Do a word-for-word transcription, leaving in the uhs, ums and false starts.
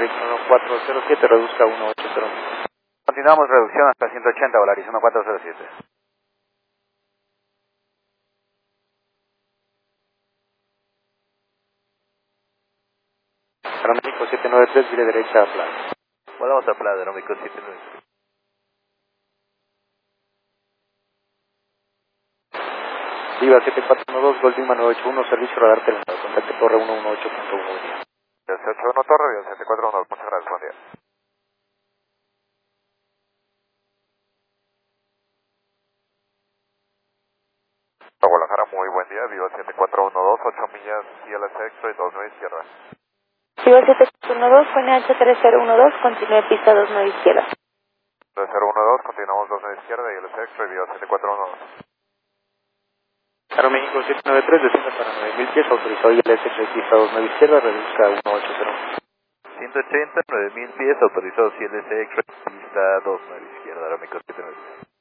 uno cuatro cero siete, reduzca uno ocho cero. Continuamos reducción hasta ciento ochenta, Volaris uno cuatro cero siete. Aeroméxico siete nueve tres, vire derecha a Plaza. Volvamos a Plaza, Aeroméxico siete nueve tres. Viva siete cuatro uno dos, Gol Lima nueve ocho uno, servicio radar terminado, contacto Torre ciento dieciocho punto uno. siete ocho uno Torre, Viva siete cuatro uno dos, muchas gracias, buen día. Guadalajara, muy buen día, Viva siete cuatro uno dos, ocho millas, I L S extra y dos nueve izquierda. Viva siete cuatro uno dos, N H tres cero uno dos, continúe pista dos nueve izquierda. tres cero uno dos, continuamos dos nueve izquierda, I L S extra y Viva siete cuatro uno dos. Aeroméxico siete nueve tres, descienda para nueve mil pies, autorizado I L S extra y pista dos nueve izquierda, reduzca uno ocho cero. ciento ochenta, nueve mil pies, autorizados I L S extra, pista dos nueve izquierda, Aeroméxico siete nueve tres.